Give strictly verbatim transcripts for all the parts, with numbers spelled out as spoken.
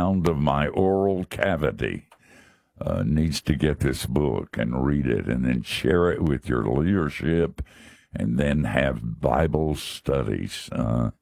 sound of my oral cavity uh, needs to get this book and read it, and then share it with your leadership, and then have Bible studies uh,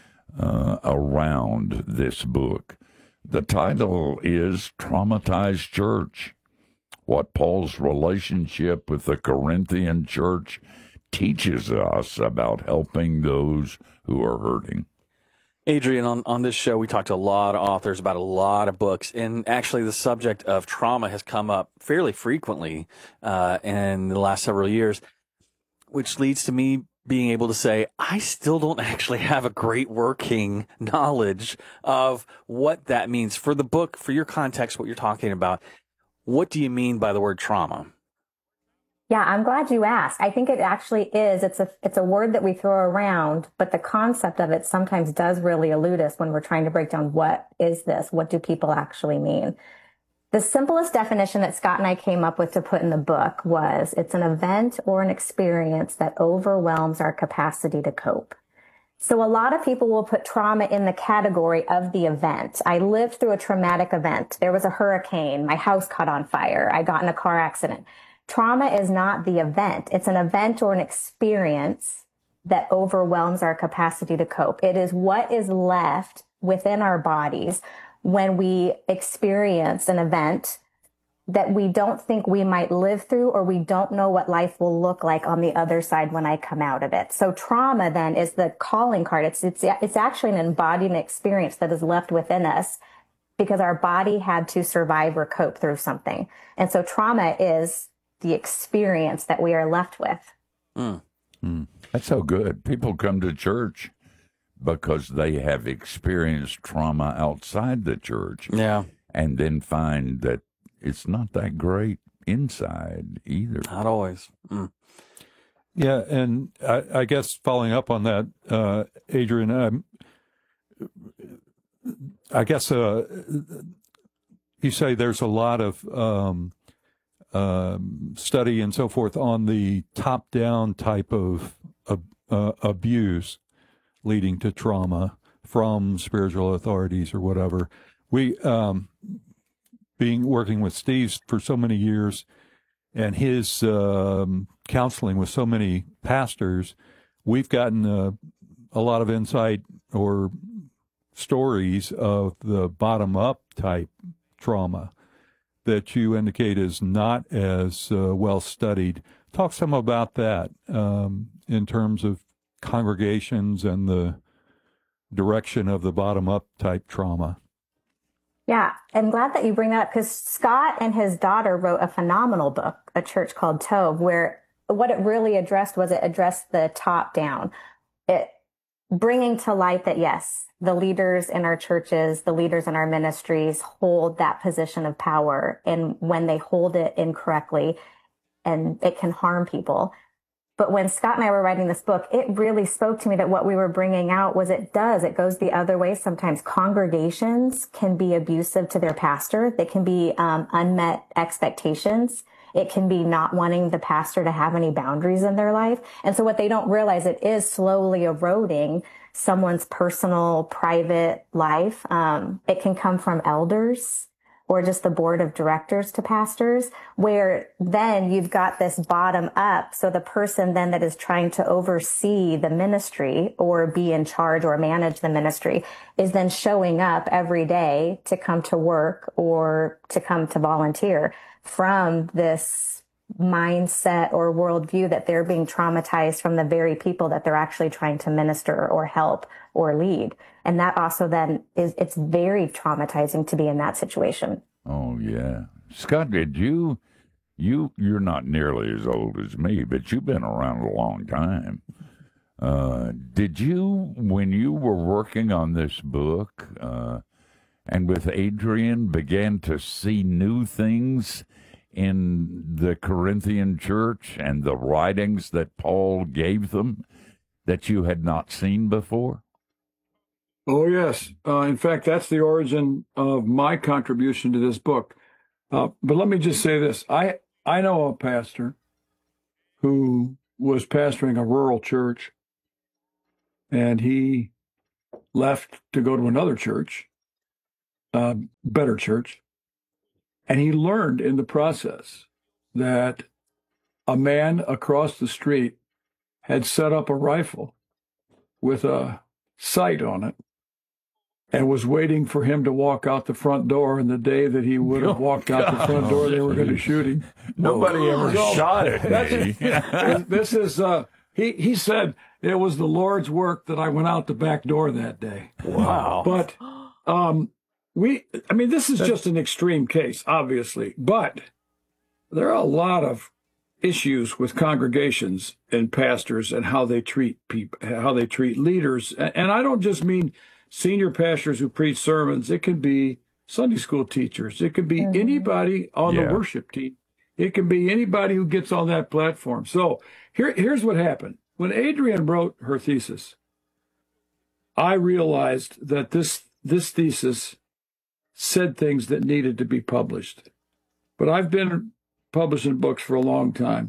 uh, around this book. The title is Traumatized Church: What Paul's Relationship with the Corinthian Church teaches us about helping those who are hurting. Adrian, on, on this show, we talked to a lot of authors about a lot of books, and actually the subject of trauma has come up fairly frequently uh, in the last several years, which leads to me being able to say, I still don't actually have a great working knowledge of what that means. For the book, for your context, what you're talking about, what do you mean by the word trauma? Yeah, I'm glad you asked. I think it actually is. It's a it's a word that we throw around, but the concept of it sometimes does really elude us when we're trying to break down what is this? What do people actually mean? The simplest definition that Scott and I came up with to put in the book was it's an event or an experience that overwhelms our capacity to cope. So a lot of people will put trauma in the category of the event. I lived through a traumatic event. There was a hurricane. My house caught on fire. I got in a car accident. Trauma is not the event. It's an event or an experience that overwhelms our capacity to cope. It is what is left within our bodies when we experience an event that we don't think we might live through, or we don't know what life will look like on the other side when I come out of it. So trauma then is the calling card. It's, it's, it's actually an embodied experience that is left within us because our body had to survive or cope through something. And so trauma is the experience that we are left with. Mm. Mm. That's so good. People come to church because they have experienced trauma outside the church. Yeah. And then find that it's not that great inside either. Not always. Mm. Yeah, and I, I guess following up on that, uh, Adrian, um, I guess uh, you say there's a lot of um, um, study and so forth on the top-down type of uh, uh, abuse leading to trauma from spiritual authorities or whatever. We, um, being working with Steve for so many years, and his um, counseling with so many pastors, we've gotten uh, a lot of insight or stories of the bottom-up type trauma that you indicate is not as uh, well studied. Talk some about that um, in terms of congregations and the direction of the bottom-up type trauma. Yeah, I'm glad that you bring that up, because Scott and his daughter wrote a phenomenal book, A Church Called Tove, where what it really addressed was it addressed the top down. It bringing to light that, yes, the leaders in our churches, the leaders in our ministries hold that position of power. And when they hold it incorrectly, and it can harm people. But when Scott and I were writing this book, it really spoke to me that what we were bringing out was it does, it goes the other way. Sometimes congregations can be abusive to their pastor. They can be um, unmet expectations. It can be not wanting the pastor to have any boundaries in their life. And so what they don't realize, it is slowly eroding someone's personal, private life. Um, it can come from elders or just the board of directors to pastors, where then you've got this bottom up. So the person then that is trying to oversee the ministry or be in charge or manage the ministry is then showing up every day to come to work or to come to volunteer from this mindset or worldview that they're being traumatized from the very people that they're actually trying to minister or help or lead. And that also then is, it's very traumatizing to be in that situation. Oh, yeah. Scott, did you, you, you're not nearly as old as me, but you've been around a long time. Uh, did you, when you were working on this book, uh, and with Adrian, began to see new things in the Corinthian church and the writings that Paul gave them that you had not seen before? Oh, yes. Uh, in fact, that's the origin of my contribution to this book. Uh, but let me just say this. I, I know a pastor who was pastoring a rural church, and he left to go to another church. uh, better church. And he learned in the process that a man across the street had set up a rifle with a sight on it and was waiting for him to walk out the front door. And the day that he would have Oh, walked out the front door, they were going to shoot him. Nobody ever So, shot at that's me. it. This is, uh, he, he said, it was the Lord's work that I went out the back door that day. Wow. But um, we, I mean, this is just an extreme case, obviously, but there are a lot of issues with congregations and pastors and how they treat people, how they treat leaders. And I don't just mean senior pastors who preach sermons. It can be Sunday school teachers. It could be mm-hmm. anybody on yeah. the worship team. It can be anybody who gets on that platform. So here, here's what happened. When Adrienne wrote her thesis, I realized that this this thesis said things that needed to be published. But I've been publishing books for a long time,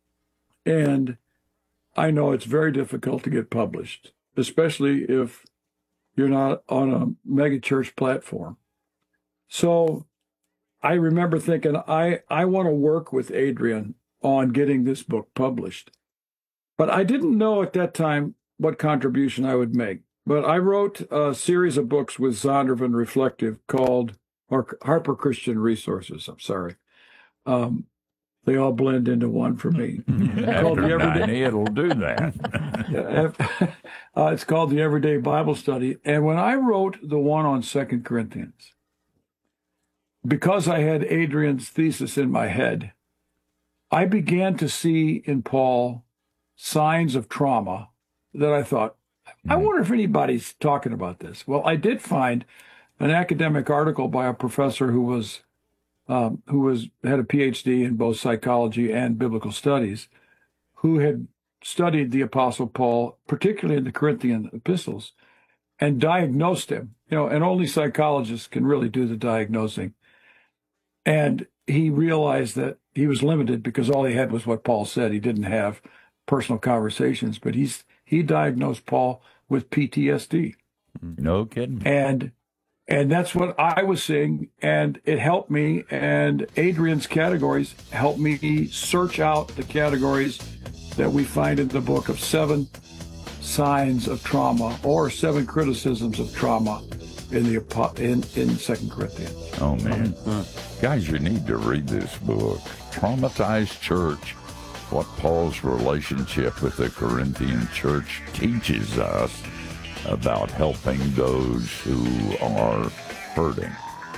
and I know it's very difficult to get published, especially if you're not on a mega church platform. So I remember thinking, I, I want to work with Adrienne on getting this book published. But I didn't know at that time what contribution I would make. But I wrote a series of books with Zondervan Reflective called Harper Christian Resources. I'm sorry. Um, they all blend into one for me. After ninety, it'll do that. yeah, uh, it's called the Everyday Bible Study. And when I wrote the one on Second Corinthians, because I had Adrienne's thesis in my head, I began to see in Paul signs of trauma that I thought, I wonder if anybody's talking about this. Well, I did find an academic article by a professor who was um, who was had a P H D in both psychology and biblical studies, who had studied the Apostle Paul, particularly in the Corinthian epistles, and diagnosed him. You know, and only psychologists can really do the diagnosing. And he realized that he was limited because all he had was what Paul said. He didn't have personal conversations, but he's he diagnosed Paul with P T S D. No kidding. And and that's what I was seeing, and it helped me. And Adrienne's categories helped me search out the categories that we find in the book of seven signs of trauma or seven criticisms of trauma in the in in Second Corinthians. Oh man, guys, you need to read this book, Traumatized Church: What Paul's relationship with the Corinthian church teaches us about helping those who are hurting.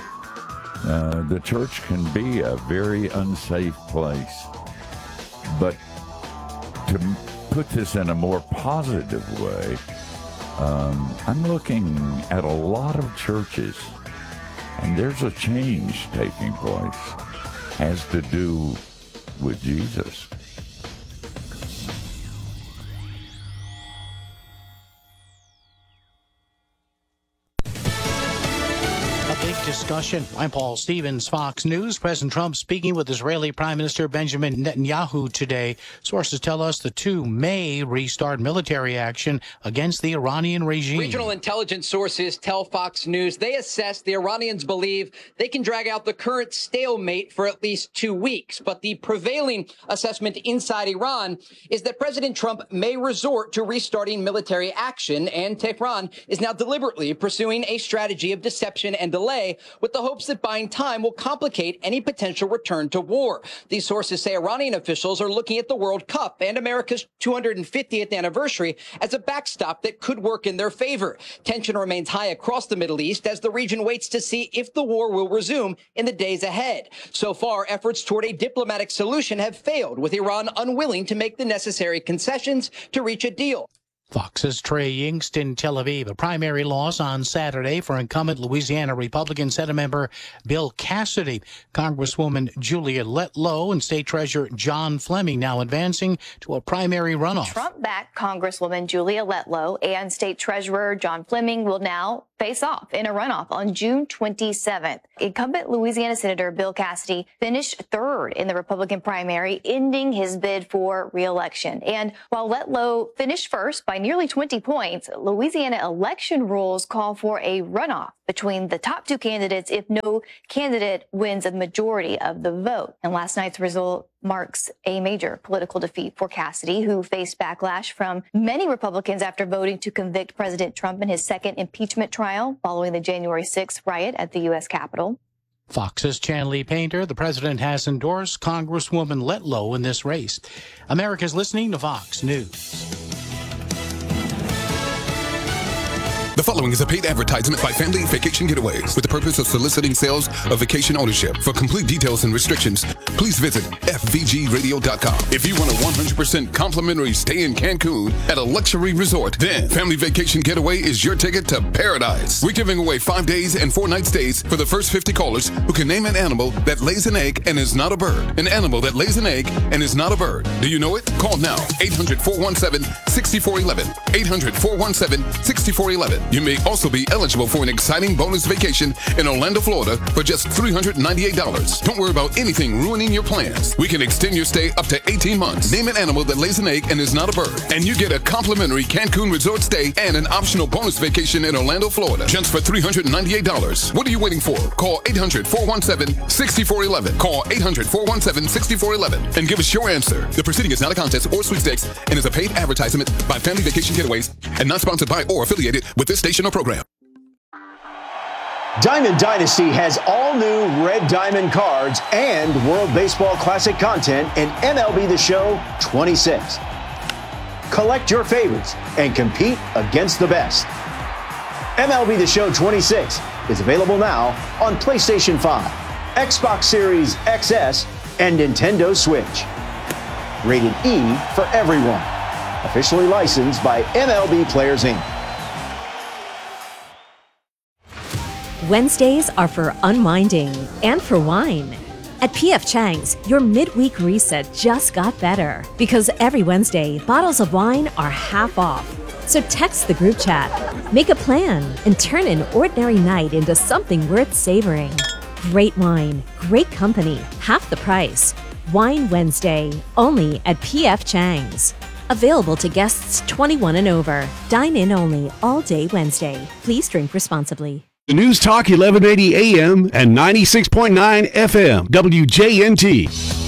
Uh, the church can be a very unsafe place, but to put this in a more positive way, um, I'm looking at a lot of churches, and there's a change taking place. Has to do with Jesus. Discussion. I'm Paul Stevens, Fox News. President Trump speaking with Israeli Prime Minister Benjamin Netanyahu today. Sources tell us the two may restart military action against the Iranian regime. Regional intelligence sources tell Fox News they assess the Iranians believe they can drag out the current stalemate for at least two weeks. But the prevailing assessment inside Iran is that President Trump may resort to restarting military action, and Tehran is now deliberately pursuing a strategy of deception and delay, with the hopes that buying time will complicate any potential return to war. These sources say Iranian officials are looking at the World Cup and America's two hundred fiftieth anniversary as a backstop that could work in their favor. Tension remains high across the Middle East as the region waits to see if the war will resume in the days ahead. So far, efforts toward a diplomatic solution have failed, with Iran unwilling to make the necessary concessions to reach a deal. Fox's Trey Yingst in Tel Aviv. A primary loss on Saturday for incumbent Louisiana Republican Senate member Bill Cassidy. Congresswoman Julia Letlow and State Treasurer John Fleming now advancing to a primary runoff. Trump-backed Congresswoman Julia Letlow and State Treasurer John Fleming will now face off in a runoff on June twenty-seventh. Incumbent Louisiana Senator Bill Cassidy finished third in the Republican primary, ending his bid for re-election. And while Letlow finished first by nearly twenty points, Louisiana election rules call for a runoff between the top two candidates if no candidate wins a majority of the vote. And last night's result marks a major political defeat for Cassidy, who faced backlash from many Republicans after voting to convict President Trump in his second impeachment trial following the January sixth riot at the U S Capitol. Fox's Chanley Painter, the president has endorsed Congresswoman Letlow in this race. America's listening to Fox News. The following is a paid advertisement by Family Vacation Getaways with the purpose of soliciting sales of vacation ownership. For complete details and restrictions, please visit f v g radio dot com. If you want a one hundred percent complimentary stay in Cancun at a luxury resort, then Family Vacation Getaway is your ticket to paradise. We're giving away five days and four night stays for the first fifty callers who can name an animal that lays an egg and is not a bird. An animal that lays an egg and is not a bird. Do you know it? Call now. eight hundred, four one seven, six four one one. eight hundred, four one seven, six four one one. You may also be eligible for an exciting bonus vacation in Orlando, Florida for just three hundred ninety-eight dollars. Don't worry about anything ruining your plans. We can extend your stay up to eighteen months. Name an animal that lays an egg and is not a bird. And you get a complimentary Cancun resort stay and an optional bonus vacation in Orlando, Florida just for three hundred ninety-eight dollars. What are you waiting for? Call eight hundred, four one seven, six four one one. Call eight hundred, four one seven, six four one one and give us your answer. The proceeding is not a contest or sweepstakes and is a paid advertisement by Family Vacation Getaways and not sponsored by or affiliated with this station or program. Diamond Dynasty has all new Red Diamond cards and World Baseball Classic content in M L B The Show twenty-six. Collect your favorites and compete against the best. M L B The Show twenty-six is available now on PlayStation five, Xbox Series X S, and Nintendo Switch. Rated E for everyone. Officially licensed by M L B Players Incorporated. Wednesdays are for unwinding and for wine. At P F Chang's, your midweek reset just got better because every Wednesday, bottles of wine are half off. So text the group chat, make a plan, and turn an ordinary night into something worth savoring. Great wine, great company, half the price. Wine Wednesday, only at P F Chang's. Available to guests twenty-one and over. Dine in only all day Wednesday. Please drink responsibly. The News Talk eleven eighty A M and ninety-six point nine F M, W J N T.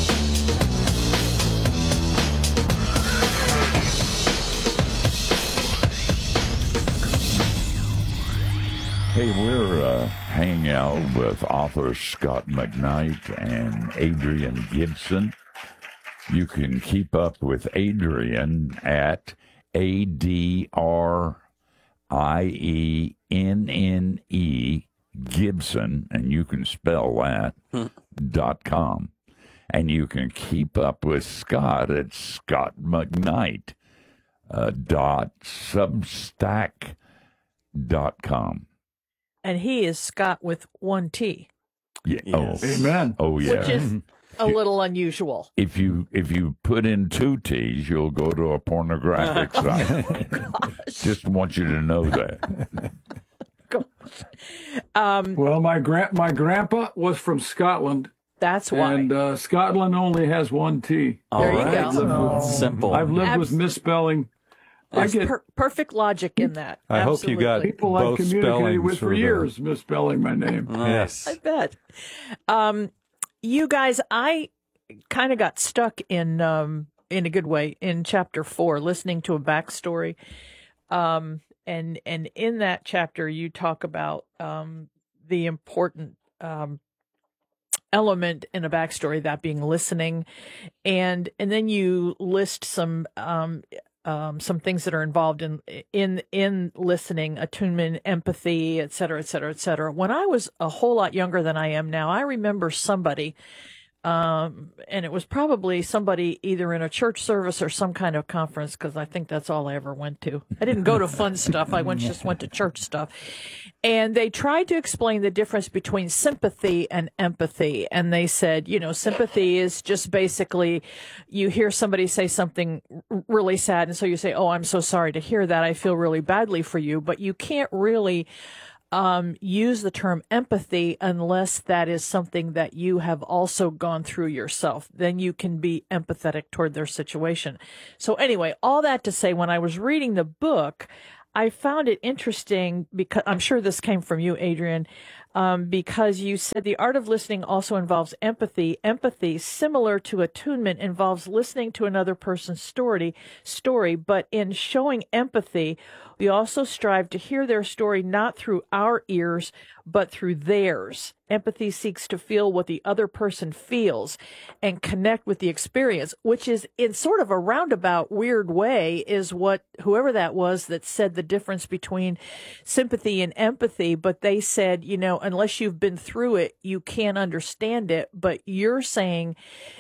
Hey, we're uh, hanging out with author Scott McKnight and Adrienne Gibson. You can keep up with Adrienne at A D R I E N N E Gibson, and you can spell that, hmm. dot com. And you can keep up with Scott at Scott McKnight, uh, dot substack dot com. And he is Scott with one T. Yeah. Yes. Oh, amen. Oh, yeah. Which is a little unusual. If you if you put in two T's, you'll go to a pornographic site. Oh, just want you to know that. Um, well, my gra- my grandpa was from Scotland. That's why. And uh, Scotland only has one T. All there right. you go. Oh. Simple. I've lived Abs- with misspelling. There's I get per- perfect logic in that. I Absolutely. hope you got people I've both communicated spellings with for the- years misspelling my name. Nice. I bet. Um, you guys, I kind of got stuck in, um, in a good way, in chapter four, listening to a backstory. Um, and and in that chapter, you talk about um, the important um, element in a backstory, that being listening, and and then you list some um, um, some things that are involved in in in listening, attunement, empathy, et cetera, et cetera, et cetera. When I was a whole lot younger than I am now, I remember somebody. Um, and it was probably somebody either in a church service or some kind of conference, because I think that's all I ever went to. I didn't go to fun stuff. I went just went to church stuff. And they tried to explain the difference between sympathy and empathy. And they said, you know, sympathy is just basically you hear somebody say something really sad. And so you say, oh, I'm so sorry to hear that. I feel really badly for you. But you can't really um, use the term empathy unless that is something that you have also gone through yourself. Then you can be empathetic toward their situation. So anyway, all that to say, when I was reading the book, I found it interesting because I'm sure this came from you, Adrian, um, because you said the art of listening also involves empathy. Empathy, similar to attunement, involves listening to another person's story, story, but in showing empathy, we also strive to hear their story not through our ears, but through theirs. Empathy seeks to feel what the other person feels and connect with the experience, which is, in sort of a roundabout, weird way, is what whoever that was that said the difference between sympathy and empathy. But they said, you know, unless you've been through it, you can't understand it. But you're saying,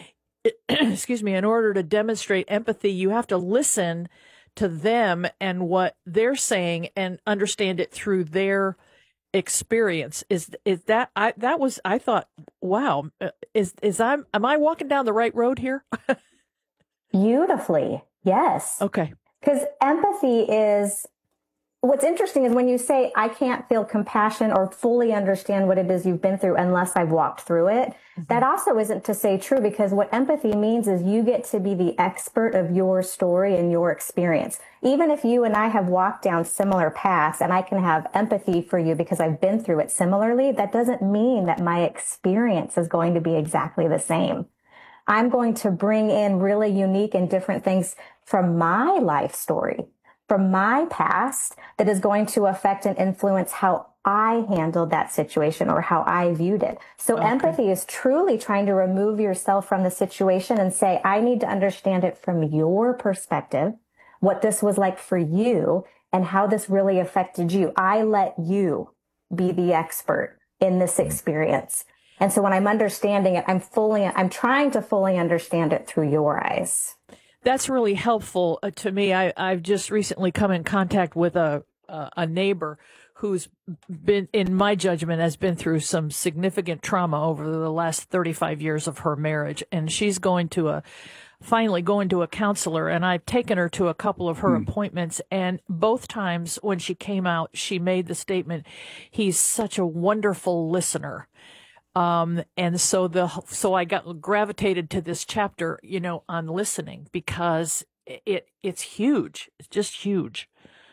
excuse me, in order to demonstrate empathy, you have to listen to them and what they're saying and understand it through their experience. Is is that I that was I thought, wow, is is I'm am I walking down the right road here? Beautifully, yes. Okay. Because empathy is, what's interesting is when you say, I can't feel compassion or fully understand what it is you've been through unless I've walked through it. Mm-hmm. That also isn't to say true, because what empathy means is you get to be the expert of your story and your experience. Even if you and I have walked down similar paths and I can have empathy for you because I've been through it similarly, that doesn't mean that my experience is going to be exactly the same. I'm going to bring in really unique and different things from my life story, from my past, that is going to affect and influence how I handled that situation or how I viewed it. So okay. Empathy is truly trying to remove yourself from the situation and say, I need to understand it from your perspective, what this was like for you and how this really affected you. I let you be the expert in this experience. And so when I'm understanding it, I'm fully, I'm trying to fully understand it through your eyes. That's really helpful uh, to me. I, I've just recently come in contact with a uh, a neighbor who's been, in my judgment, has been through some significant trauma over the last thirty-five years of her marriage. And she's going to a, finally going to a counselor. And I've taken her to a couple of her hmm. appointments. And both times when she came out, she made the statement, he's such a wonderful listener. Um, and so the, so I got gravitated to this chapter, you know, on listening, because it, it's huge. It's just huge.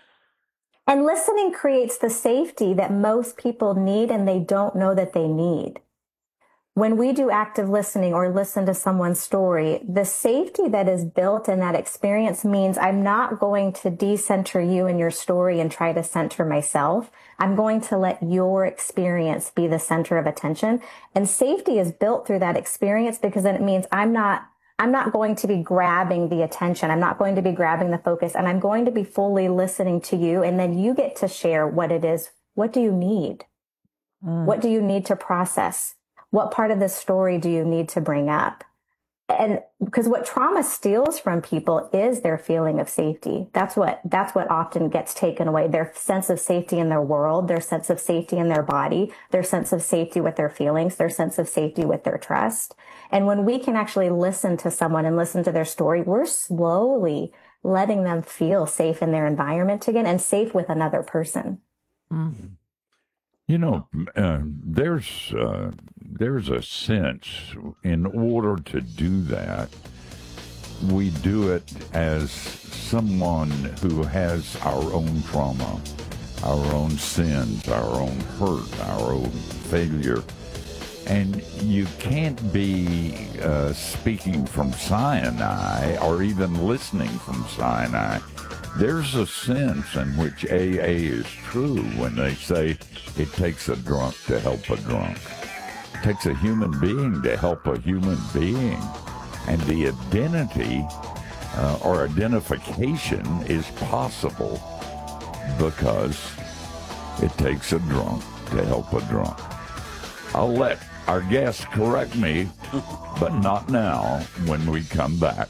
And listening creates the safety that most people need and they don't know that they need. When we do active listening or listen to someone's story, the safety that is built in that experience means I'm not going to decenter you and your story and try to center myself. I'm going to let your experience be the center of attention. And safety is built through that experience, because then it means I'm not, I'm not going to be grabbing the attention. I'm not going to be grabbing the focus, and I'm going to be fully listening to you. And then you get to share what it is. What do you need? Mm. What do you need to process? What part of the story do you need to bring up? And because what trauma steals from people is their feeling of safety. That's what, that's what often gets taken away. Their sense of safety in their world, their sense of safety in their body, their sense of safety with their feelings, their sense of safety with their trust. And when we can actually listen to someone and listen to their story, we're slowly letting them feel safe in their environment again and safe with another person. Mm-hmm. You know, uh, there's uh, there's a sense, in order to do that, we do it as someone who has our own trauma, our own sins, our own hurt, our own failure. And you can't be uh, speaking from Sinai or even listening from Sinai. There's a sense in which A A is true when they say it takes a drunk to help a drunk. It takes a human being to help a human being. And the identity uh, or identification is possible because it takes a drunk to help a drunk. I'll let our guest correct me, but not now when we come back.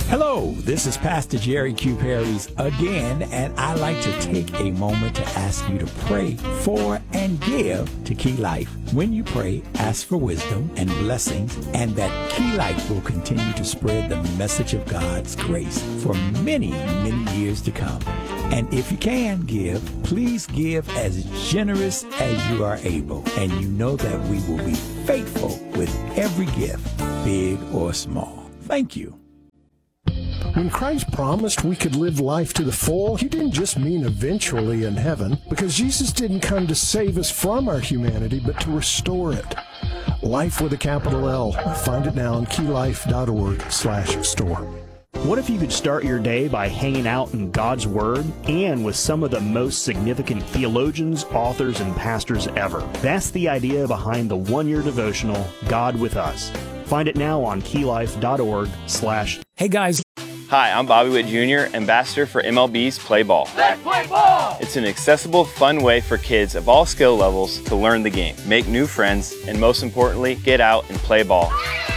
Hello, this is Pastor Jerry Q. Perry's again, and I'd like to take a moment to ask you to pray for and give to Key Life. When you pray, ask for wisdom and blessings, and that Key Life will continue to spread the message of God's grace for many, many years to come. And if you can give, please give as generous as you are able, and you know that we will be faithful with every gift, big or small. Thank you. When Christ promised we could live life to the full, he didn't just mean eventually in heaven, because Jesus didn't come to save us from our humanity, but to restore it. Life with a capital L. Find it now on key life dot org slash store. What if you could start your day by hanging out in God's Word and with some of the most significant theologians, authors, and pastors ever? That's the idea behind the one-year devotional, God with Us. Find it now on key life dot org slash. Hey guys. Hi, I'm Bobby Witt Junior, ambassador for M L B's Play Ball. Let's play ball! It's an accessible, fun way for kids of all skill levels to learn the game, make new friends, and most importantly, get out and play ball.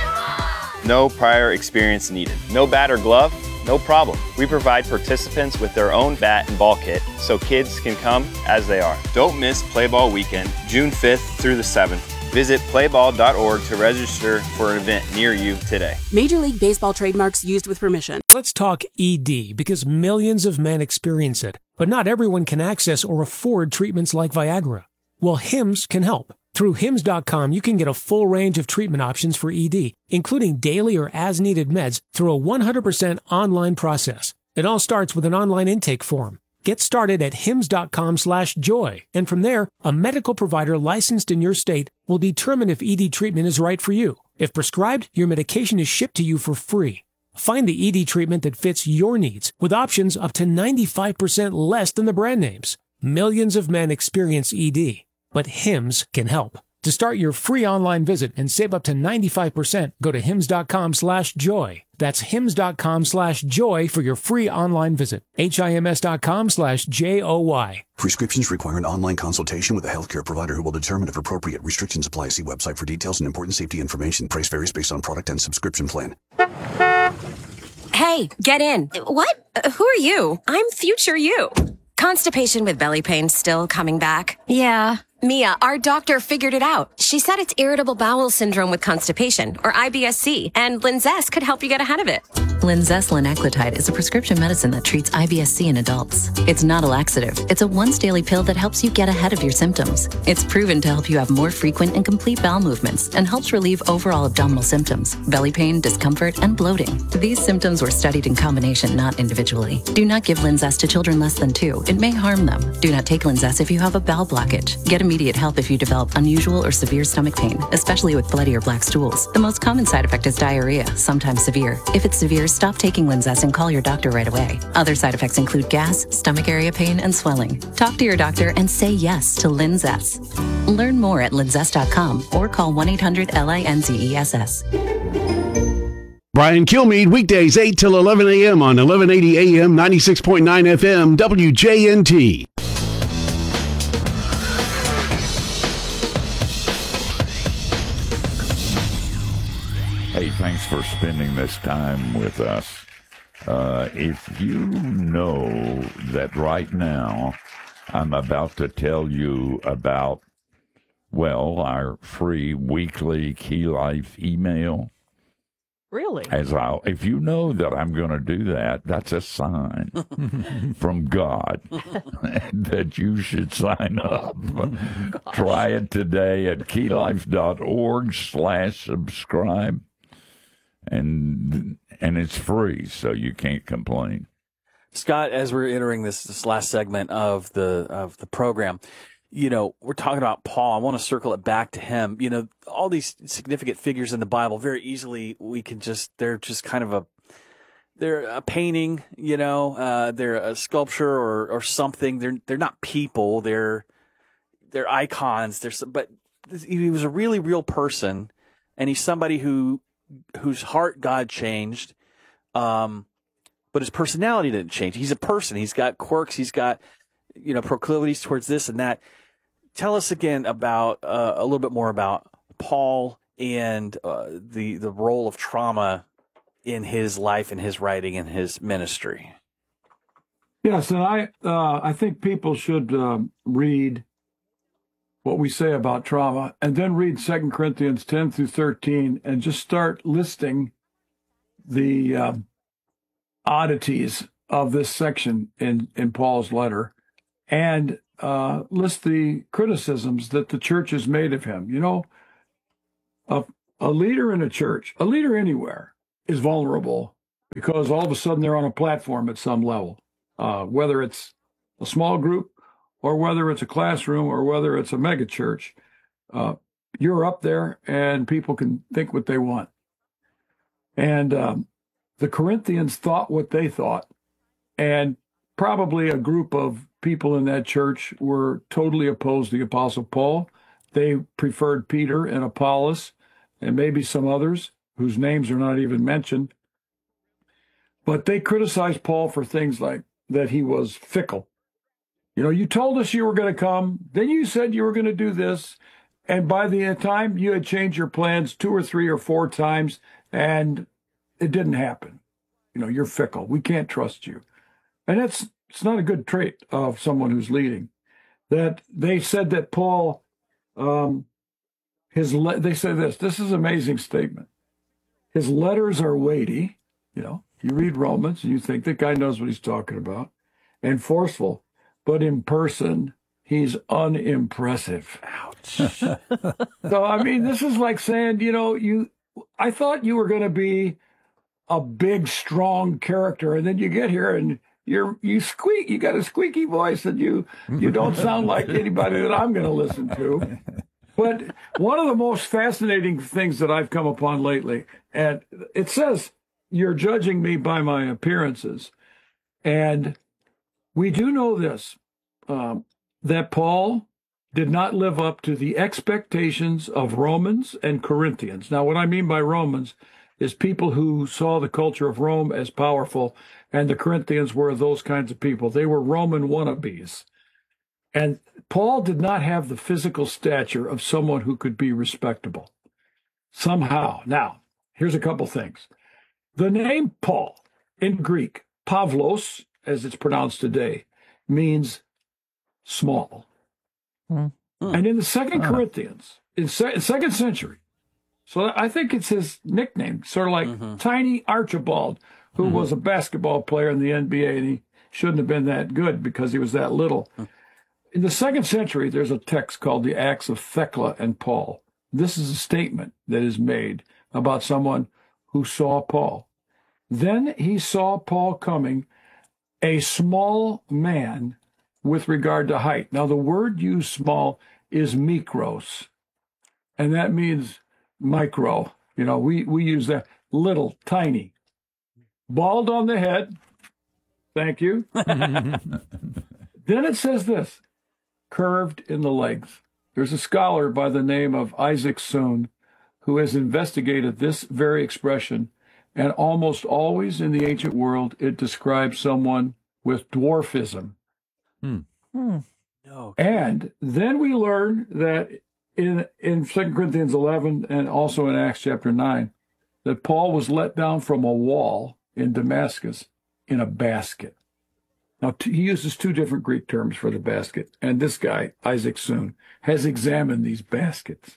No prior experience needed. No bat or glove? No problem. We provide participants with their own bat and ball kit so kids can come as they are. Don't miss Play Ball Weekend, June fifth through the seventh. Visit play ball dot org to register for an event near you today. Major League Baseball trademarks used with permission. Let's talk E D, because millions of men experience it, but not everyone can access or afford treatments like Viagra. Well, Hims can help. Through hims dot com, you can get a full range of treatment options for E D, including daily or as-needed meds through a one hundred percent online process. It all starts with an online intake form. Get started at hims dot com slash joy, and from there, a medical provider licensed in your state will determine if E D treatment is right for you. If prescribed, your medication is shipped to you for free. Find the E D treatment that fits your needs, with options up to ninety-five percent less than the brand names. Millions of men experience E D, but Hims can help. To start your free online visit and save up to ninety-five percent, go to hims dot com slash joy. That's hims dot com slash joy for your free online visit. hims dot com slash J O Y. Prescriptions require an online consultation with a healthcare provider who will determine if appropriate. Restrictions apply. See website for details and important safety information. Price varies based on product and subscription plan. Hey, get in. What? Uh, who are you? I'm future you. Constipation with belly pain still coming back? Yeah. Mia, our doctor figured it out. She said it's irritable bowel syndrome with constipation, or I B S C, and Linzess could help you get ahead of it. Linzess linaclotide is a prescription medicine that treats I B S C in adults. It's not a laxative. It's a once-daily pill that helps you get ahead of your symptoms. It's proven to help you have more frequent and complete bowel movements and helps relieve overall abdominal symptoms, belly pain, discomfort, and bloating. These symptoms were studied in combination, not individually. Do not give Linzess to children less than two. It may harm them. Do not take Linzess if you have a bowel blockage. Get immediate help if you develop unusual or severe stomach pain, especially with bloody or black stools. The most common side effect is diarrhea, sometimes severe. If it's severe, stop taking Linzess and call your doctor right away. Other side effects include gas, stomach area pain, and swelling. Talk to your doctor and say yes to Linzess. Learn more at linzess dot com or call one eight hundred L I N Z E S S. Brian Kilmeade, weekdays eight till eleven a.m. on eleven eighty A M, ninety-six point nine F M, W J N T. Hey, thanks for spending this time with us. Uh, if you know that right now I'm about to tell you about, well, our free weekly Key Life email. Really? As I, if you know that I'm going to do that, that's a sign from God that you should sign up. Try it today at key life dot org slash subscribe. And and it's free, so you can't complain. Scott, as we're entering this this last segment of the of the program, you know, we're talking about Paul. I want to circle it back to him. You know, all these significant figures in the Bible, very easily we can just they're just kind of a they're a painting, you know, uh, they're a sculpture or or something. They're they're not people. They're they're icons. There's but he was a really real person, and he's somebody who. whose heart God changed, um, but his personality didn't change. He's a person. He's got quirks. He's got, you know, proclivities towards this and that. Tell us again about uh, a little bit more about Paul and uh, the the role of trauma in his life and his writing and his ministry. Yes, and I uh, I think people should um, read what we say about trauma, and then read Second Corinthians ten through thirteen, and just start listing the uh, oddities of this section in, in Paul's letter, and uh, list the criticisms that the church has made of him. You know, a, a leader in a church, a leader anywhere, is vulnerable because all of a sudden they're on a platform at some level, uh, whether it's a small group or whether it's a classroom or whether it's a mega church. Uh, you're up there and people can think what they want. And um, the Corinthians thought what they thought, and probably a group of people in that church were totally opposed to the Apostle Paul. They preferred Peter and Apollos and maybe some others whose names are not even mentioned. But they criticized Paul for things like that he was fickle. You know, you told us you were going to come, then you said you were going to do this, and by the time you had changed your plans two or three or four times, and it didn't happen. You know, you're fickle. We can't trust you. And that's it's not a good trait of someone who's leading. That they said that Paul, um, his le- they say this. This is an amazing statement. His letters are weighty. You know, you read Romans and you think that guy knows what he's talking about, and forceful. But in person, he's unimpressive. Ouch. So, I mean, this is like saying, you know, you. I thought you were going to be a big, strong character, and then you get here and you're you squeak. You got a squeaky voice, and you you don't sound like anybody that I'm going to listen to. But one of the most fascinating things that I've come upon lately, and it says, you're judging me by my appearances, and we do know this, um, that Paul did not live up to the expectations of Romans and Corinthians. Now, what I mean by Romans is people who saw the culture of Rome as powerful, and the Corinthians were those kinds of people. They were Roman wannabes. And Paul did not have the physical stature of someone who could be respectable. Somehow. Now, here's a couple things. The name Paul in Greek, Pavlos, as it's pronounced today, means small. Mm. And in the Second oh. Corinthians, in se- second century, so I think it's his nickname, sort of like mm-hmm. Tiny Archibald, who mm-hmm. was a basketball player in the N B A, and he shouldn't have been that good because he was that little. Mm. In the second century, there's a text called the Acts of Thecla and Paul. This is a statement that is made about someone who saw Paul. Then he saw Paul coming, a small man with regard to height. Now, the word used small is mikros, and that means micro. You know, we, we use that little, tiny. Bald on the head. Thank you. Then it says this, curved in the legs. There's a scholar by the name of Isaac Soon who has investigated this very expression, and almost always in the ancient world, it describes someone with dwarfism. Hmm. Hmm. No. And then we learn that in, in Second Corinthians eleven and also in Acts chapter nine, that Paul was let down from a wall in Damascus in a basket. Now, t- he uses two different Greek terms for the basket, and this guy, Isaac Soon, has examined these baskets.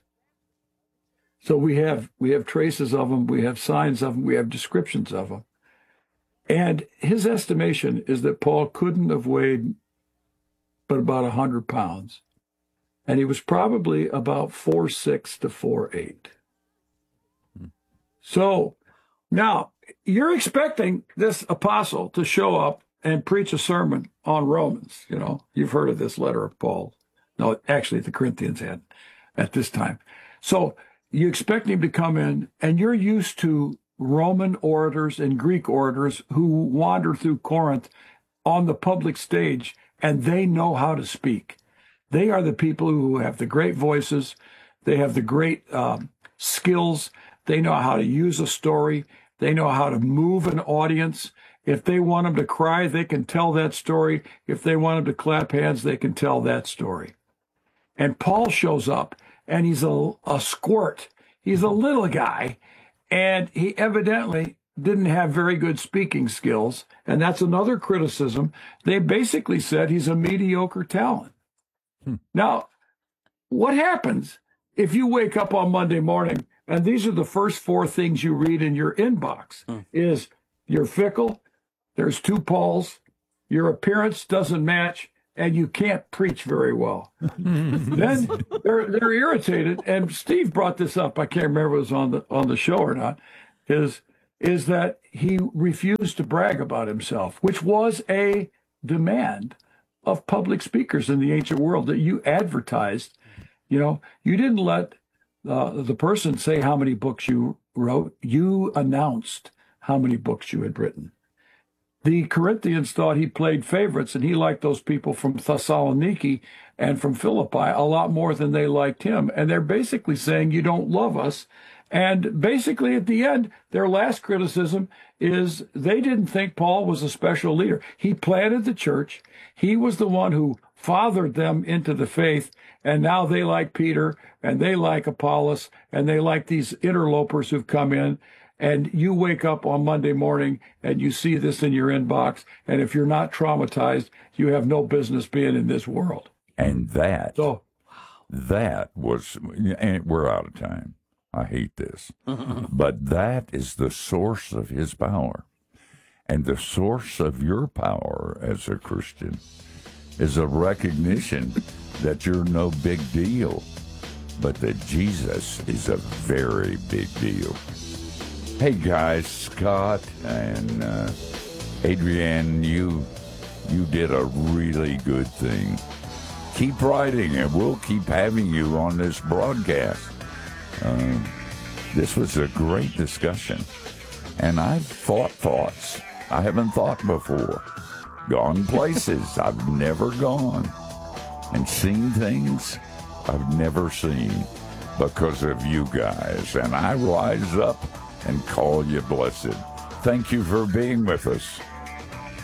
So we have we have traces of them, we have signs of them, we have descriptions of them. And his estimation is that Paul couldn't have weighed but about one hundred pounds. And he was probably about four six to four eight. Hmm. So now you're expecting this apostle to show up and preach a sermon on Romans. You know, you've heard of this letter of Paul. No, actually the Corinthians had at this time. So you expect him to come in, and you're used to Roman orators and Greek orators who wander through Corinth on the public stage, and they know how to speak. They are the people who have the great voices. They have the great um, skills. They know how to use a story. They know how to move an audience. If they want them to cry, they can tell that story. If they want them to clap hands, they can tell that story. And Paul shows up, and he's a, a squirt. He's a little guy, and he evidently didn't have very good speaking skills, and that's another criticism. They basically said he's a mediocre talent. Hmm. Now, what happens if you wake up on Monday morning and these are the first four things you read in your inbox? Hmm. Is you're fickle, there's two Pauls, your appearance doesn't match, and you can't preach very well. Then they're they're irritated, and Steve brought this up. I can't remember if it was on the on the show or not. Is is that he refused to brag about himself, which was a demand of public speakers in the ancient world, that you advertised. You know, you didn't let uh, the person say how many books you wrote. You announced how many books you had written. The Corinthians thought he played favorites, and he liked those people from Thessaloniki and from Philippi a lot more than they liked him. And they're basically saying, you don't love us. And basically, at the end, their last criticism is they didn't think Paul was a special leader. He planted the church. He was the one who fathered them into the faith. And now they like Peter, and they like Apollos, and they like these interlopers who've come in. And you wake up on Monday morning and you see this in your inbox. And if you're not traumatized, you have no business being in this world. And that, so, that was, and we're out of time. I hate this. But that is the source of his power. And the source of your power as a Christian is a recognition that you're no big deal, but that Jesus is a very big deal. Hey guys, Scott and uh, Adrienne, you you did a really good thing. Keep writing, and we'll keep having you on this broadcast. Um, this was a great discussion, and I've thought thoughts I haven't thought before, gone places I've never gone, and seen things I've never seen because of you guys, and I rise up and call you blessed. Thank you for being with us.